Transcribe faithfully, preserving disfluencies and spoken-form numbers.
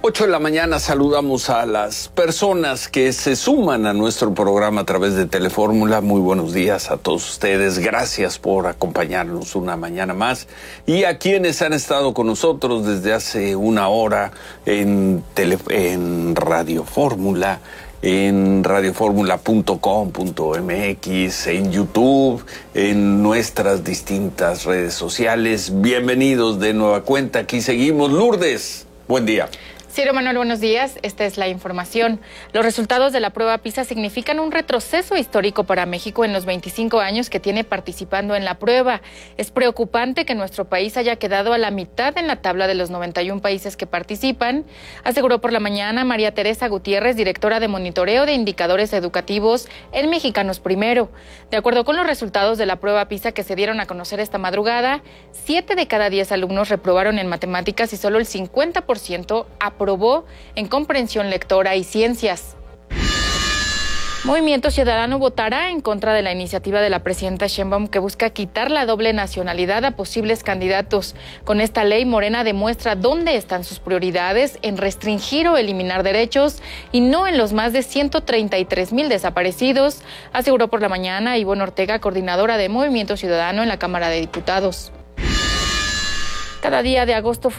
ocho de la mañana saludamos a las personas que se suman a nuestro programa a través de Telefórmula. Muy buenos días a todos ustedes. Gracias por acompañarnos una mañana más. Y a quienes han estado con nosotros desde hace una hora en, tele, en Radio Fórmula, en radio fórmula punto com punto m x, en YouTube, en nuestras distintas redes sociales. Bienvenidos de nueva cuenta. Aquí seguimos. Lourdes, buen día. Ciro Manuel, buenos días. Esta es la información. Los resultados de la prueba PISA significan un retroceso histórico para México en los veinticinco años que tiene participando en la prueba. Es preocupante que nuestro país haya quedado a la mitad en la tabla de los noventa y un países que participan, aseguró por la mañana María Teresa Gutiérrez, directora de monitoreo de indicadores educativos en Mexicanos Primero. De acuerdo con los resultados de la prueba PISA que se dieron a conocer esta madrugada, siete de cada diez alumnos reprobaron en matemáticas y solo el cincuenta por ciento aprobó en comprensión lectora y ciencias. Movimiento Ciudadano votará en contra de la iniciativa de la presidenta Sheinbaum que busca quitar la doble nacionalidad a posibles candidatos. Con esta ley, Morena demuestra dónde están sus prioridades, en restringir o eliminar derechos y no en los más de ciento treinta y tres mil desaparecidos, aseguró por la mañana Ivonne Ortega, coordinadora de Movimiento Ciudadano en la Cámara de Diputados. Cada día de agosto fue